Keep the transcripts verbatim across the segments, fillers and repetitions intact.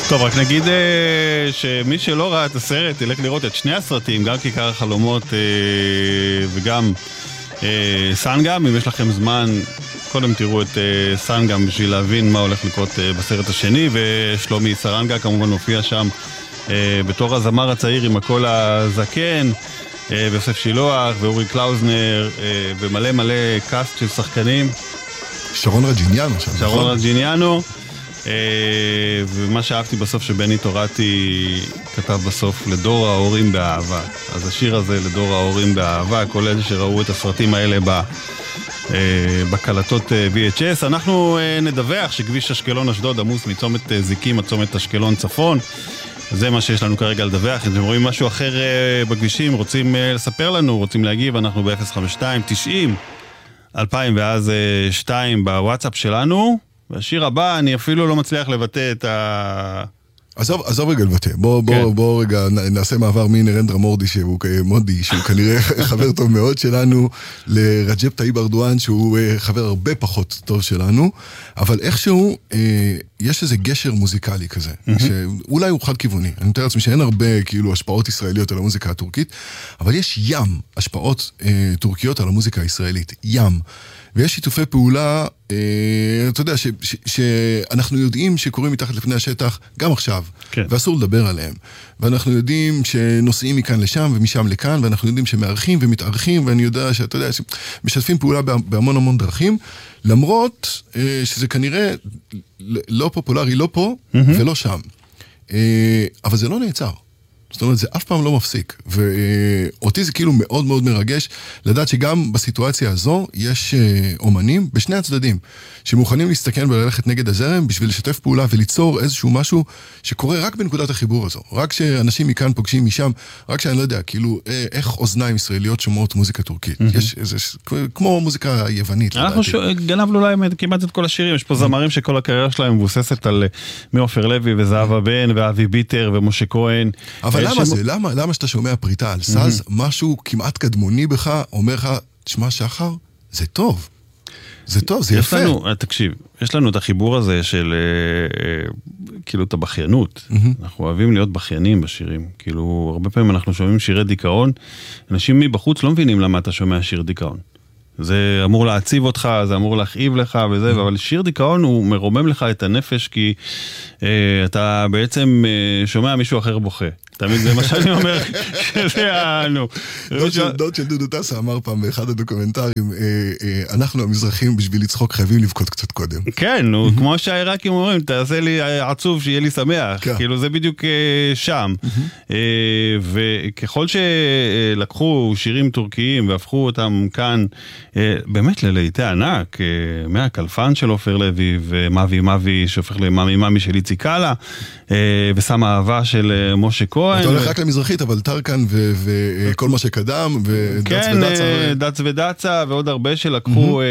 טוב, רק נגיד שמי שלא ראה את הסרט ילך לראות את שני הסרטים, גם כיכר החלומות וגם סנגאם. אם יש לכם זמן, קודם תראו את סנגאם בשביל להבין מה הולך לקרות בסרט השני, ושלומי סרנגה כמובן מופיע שם בתור הזמר הצעיר עם הקול הזקן, ויוסף שילוח ואורי קלאוזנר ומלא מלא קאסט של שחקנים. שרון רג'יניאנו. שרון רג'יניאנו. ומה שאהבתי בסוף שבני תורתי כתב בסוף לדור ההורים באהבה. אז השיר הזה לדור ההורים באהבה, כל אלה שראו את הסרטים האלה בקלטות וי אייץ' אס. אנחנו נדווח שכביש אשקלון אשדוד עמוס מצומת זיקים עד צומת אשקלון צפון. זה מה שיש לנו כרגע לדווח. אם אתם רואים משהו אחר בכבישים, רוצים לספר לנו, רוצים להגיב, אנחנו ב-אפס חמש שתיים תשעים אלפיים ואז שתיים בוואטסאפ שלנו. והשיר הבא, אני אפילו לא מצליח לבטא את ה... עזוב, עזוב רגע לבטא. בוא, בוא, כן. בוא רגע נעשה מעבר מנרנדרה מורדי, שהוא מודי, שהוא כנראה חבר טוב מאוד שלנו, לרג'פ טאיב ארדואן, שהוא חבר הרבה פחות טוב שלנו, אבל איכשהו יש איזה גשר מוזיקלי כזה, שאולי הוא חד כיווני. אני מתאר לעצמי שאין הרבה כאילו השפעות ישראליות על המוזיקה הטורקית, אבל יש ים השפעות טורקיות על המוזיקה הישראלית. ים. ויש שיתופי פעולה, אה, אתה יודע, ש, ש, שאנחנו יודעים שקוראים מתחת לפני השטח גם עכשיו, כן. ואסור לדבר עליהם. ואנחנו יודעים שנוסעים מכאן לשם ומשם לכאן, ואנחנו יודעים שמארחים ומתארחים, ואני יודע שאתה יודע, שמשתפים פעולה בהמון המון דרכים, למרות אה, שזה כנראה לא פופולרי, לא פה mm-hmm. ולא שם. אה, אבל זה לא נעצר. זאת אומרת, זה אף פעם לא מפסיק, ואותי זה כאילו מאוד מאוד מרגש, לדעת שגם בסיטואציה הזו יש אומנים בשני הצדדים, שמוכנים להסתכן וללכת נגד הזרם, בשביל לשתף פעולה וליצור איזשהו משהו שקורה רק בנקודת החיבור הזו, רק שאנשים מכאן פוגשים משם, רק שאני לא יודע, כאילו, איך אוזניים ישראליות שומעות מוזיקה טורקית, יש איזה, כמו מוזיקה יוונית. אנחנו גנבנו להם כמעט את כל השירים, יש פה זמרים שכל הקריירה שלהם מבוססת על מעופר לוי וזהבה בן ואבי ביטר ומשה כהן. אבל למה זה? למה, למה שאתה שומע פריטה על סאז, משהו כמעט קדמוני בך, אומר לך, תשמע שחר, זה טוב. זה טוב, זה יפה. לנו, תקשיב, יש לנו את החיבור הזה של כאילו את הבחיינות. אנחנו אוהבים להיות בחיינים בשירים. כאילו, הרבה פעמים אנחנו שומעים שירי דיכאון, אנשים מבחוץ לא מבינים למה אתה שומע שיר דיכאון. זה אמור להציב אותך, זה אמור להכאיב לך וזה, אבל שיר דיכאון הוא מרומם לך את הנפש, כי אה, אתה בעצם אה, שומע מישהו אחר בוכה. תמיד זה מה שאני אומר, שזה יענו. דוד של דודו טסה אמר פעם באחד הדוקומנטרים, אנחנו המזרחים בשביל לצחוק חייבים לבכות קצת קודם. כן, כמו שהעיראקים אומרים, תעשה לי עצוב שיהיה לי שמח, כאילו זה בדיוק שם. וככל שלקחו שירים טורקיים והפכו אותם כאן, באמת ללהיטי ענק, מהקלפן של עופר לוי ומאבי מאבי שהופך למאמי מאמי של איציק קאלה, ושם אהבה של משה כהן. אתה הולך רק למזרחית, אבל טרקן וכל מה שקדם, ודץ ודצה. כן, דץ ודצה, ועוד הרבה שלקחו,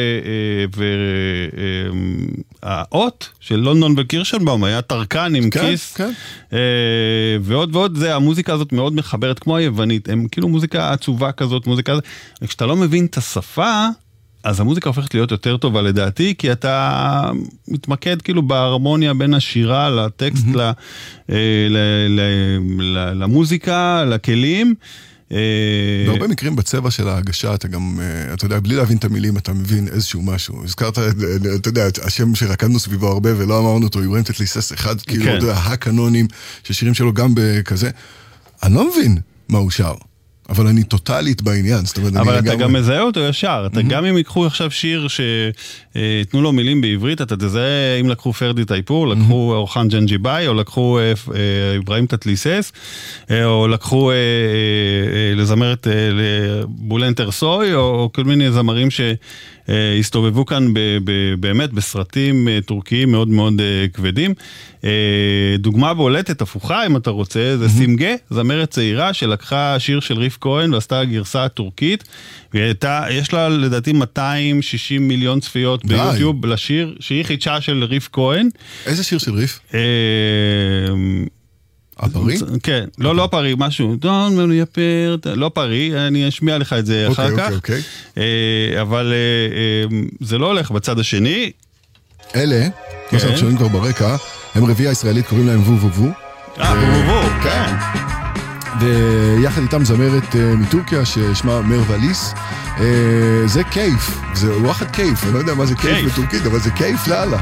והאות של לונדון וקירשנבאום, היה טרקן עם כיס, ועוד ועוד, זה, המוזיקה הזאת מאוד מחברת, כמו היוונית, הם כאילו מוזיקה עצובה כזאת, מוזיקה הזאת, וכשאתה לא מבין את השפה, אז המוזיקה הופכת להיות יותר טובה לדעתי, כי אתה מתמקד כאילו בהרמוניה בין השירה לטקסט, mm-hmm. ל, ל, ל, ל, למוזיקה, לכלים. בהרבה מקרים בצבע של ההגשה, אתה גם, אתה יודע, בלי להבין את המילים, אתה מבין איזשהו משהו. הזכרת, אתה יודע, השם שרקדנו סביבו הרבה ולא אמרנו אותו, יורם תתליסס אחד, כאילו, אתה יודע, הקנונים, ששירים שלו גם בכזה. אני לא מבין מה הוא שר. אבל אני טוטלית בעניין. אבל אתה גם מזהה אותו ישר. אתה גם אם ייקחו עכשיו שיר שיתנו לו מילים בעברית, אתה תזהה אם לקחו פרדי טייפור, לקחו אורחן ג'נג'יבאי, או לקחו אברהים תתליסס, או לקחו לזמרת בולנטר סוי, או כל מיני זמרים שהסתובבו כאן באמת בסרטים טורקיים מאוד מאוד כבדים. דוגמה בולטת הפוכה, אם אתה רוצה, זה סימגה, זמרת צעירה שלקחה שיר של ריף כהן ועשתה גרסה הטורקית, ויש לה לדעתי מאתיים ושישים מיליון צפיות ביוטיוב לשיר שהיא חידשה של ריף כהן. איזה שיר של ריף? הפרי? כן, לא, לא פרי, משהו, לא פרי, אני אשמיע לך את זה אחר כך, אבל זה לא הולך בצד השני, אלה, כמו שאנחנו שומעים כבר ברקע, הם רביעה ישראלית, קוראים להם וו וו וו. אה, וו וו וו, כן. ויחד איתם זמרת מטורקיה ששמה מרווליס. זה קייף, זה וואחד קייף, אני לא יודע מה זה קייף בטורקית, אבל זה קייף לאללה.